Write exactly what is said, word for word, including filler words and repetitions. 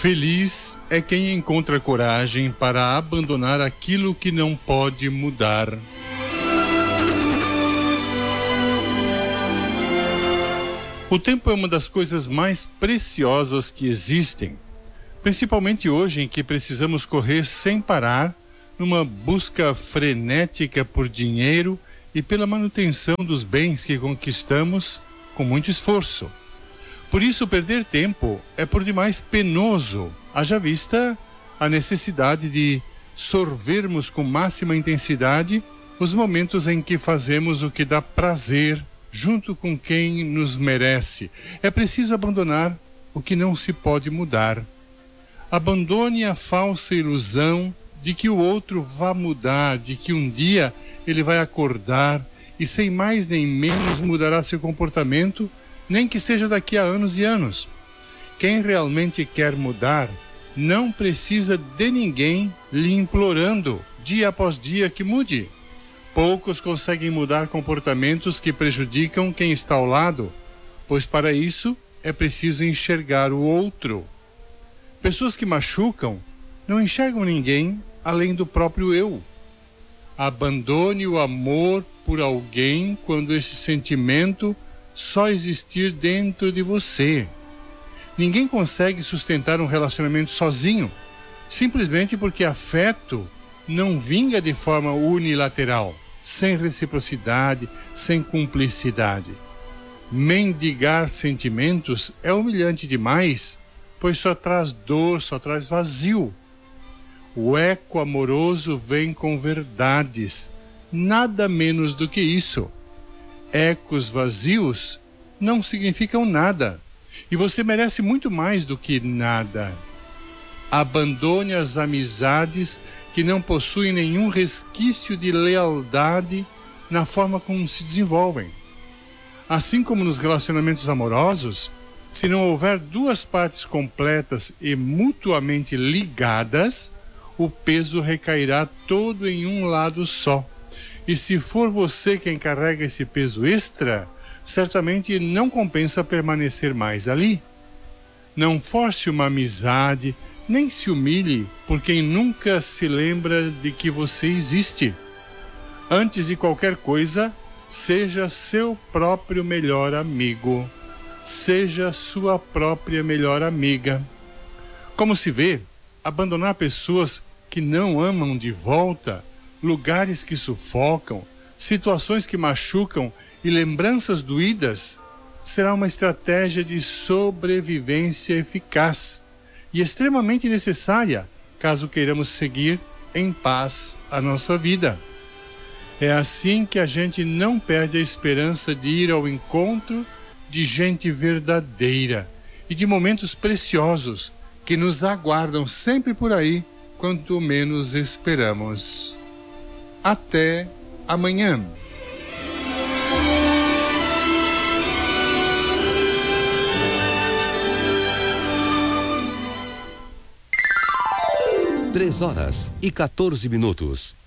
Feliz é quem encontra coragem para abandonar aquilo que não pode mudar. O tempo é uma das coisas mais preciosas que existem, principalmente hoje em que precisamos correr sem parar numa busca frenética por dinheiro e pela manutenção dos bens que conquistamos com muito esforço. Por isso, perder tempo é por demais penoso, haja vista a necessidade de sorvermos com máxima intensidade os momentos em que fazemos o que dá prazer junto com quem nos merece. É preciso abandonar o que não se pode mudar. Abandone a falsa ilusão de que o outro vai mudar, de que um dia ele vai acordar e sem mais nem menos mudará seu comportamento, nem que seja daqui a anos e anos. Quem realmente quer mudar não precisa de ninguém lhe implorando dia após dia que mude. Poucos conseguem mudar comportamentos que prejudicam quem está ao lado, pois para isso é preciso enxergar o outro. Pessoas que machucam não enxergam ninguém além do próprio eu. Abandone o amor por alguém quando esse sentimento só existir dentro de você. Ninguém consegue sustentar um relacionamento sozinho, simplesmente porque afeto não vinga de forma unilateral, sem reciprocidade, sem cumplicidade. Mendigar sentimentos é humilhante demais, pois só traz dor, só traz vazio. O eco amoroso vem com verdades, nada menos do que isso. Ecos vazios não significam nada, e você merece muito mais do que nada. Abandone as amizades que não possuem nenhum resquício de lealdade na forma como se desenvolvem. Assim como nos relacionamentos amorosos, se não houver duas partes completas e mutuamente ligadas, o peso recairá todo em um lado só. E se for você quem carrega esse peso extra, certamente não compensa permanecer mais ali. Não force uma amizade, nem se humilhe por quem nunca se lembra de que você existe. Antes de qualquer coisa, seja seu próprio melhor amigo. Seja sua própria melhor amiga. Como se vê, abandonar pessoas que não amam de volta, lugares que sufocam, situações que machucam e lembranças doídas, será uma estratégia de sobrevivência eficaz e extremamente necessária, caso queiramos seguir em paz a nossa vida. É assim que a gente não perde a esperança de ir ao encontro de gente verdadeira e de momentos preciosos que nos aguardam sempre por aí, quanto menos esperamos. Até amanhã. Três horas e quatorze minutos.